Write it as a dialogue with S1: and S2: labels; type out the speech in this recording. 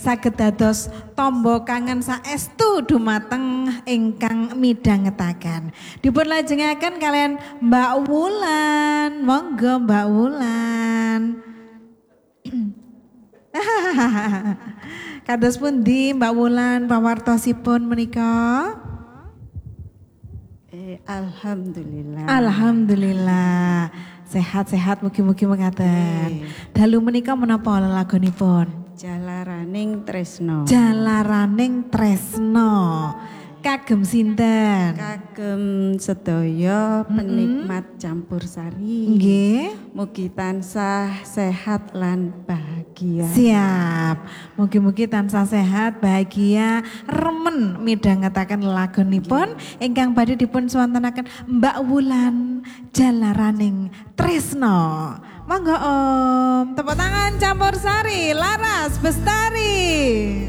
S1: saged dados tamba kangen saestu dumateng ingkang midhangetaken. Dipun lajengaken kalian Mbak Wulan. Monggo Mbak Wulan. Kados pundi Mbak Wulan pawartosipun menika?
S2: Alhamdulillah.
S1: Alhamdulillah. Sehat-sehat mugi-mugi mekaten. Dalu menika menapa lelagonipun?
S2: Jalaraning tresno.
S1: Jalaraning tresno. Kagem sinten?
S2: Kagem sedaya penikmat campur sari.
S1: Nggih.
S2: Mugi tansah sehat lan bahagia.
S1: Siap. Mugi-mugi tansah sehat, bahagia, remen midhangetaken lelagonipun ingkang badhe dipun swantenaken Mbak Wulan Jalaraning Tresno. Monggo Om, tepuk tangan campur sari, Laras Bestari.